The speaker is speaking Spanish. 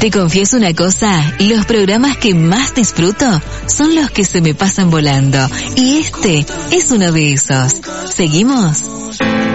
Te confieso una cosa, los programas que más disfruto son los que se me pasan volando. Y este es uno de esos. ¿Seguimos?